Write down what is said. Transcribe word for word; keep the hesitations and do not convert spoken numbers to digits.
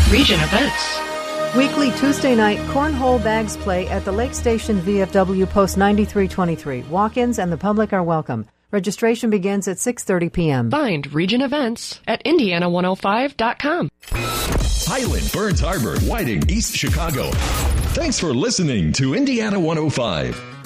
Region Events. Weekly Tuesday night cornhole bags play at the Lake Station V F W Post ninety-three twenty-three. Walk-ins and the public are welcome. Registration begins at six thirty p.m. Find Region Events at Indiana one oh five dot com. Highland, Burns Harbor, Whiting, East Chicago. Thanks for listening to Indiana one oh five.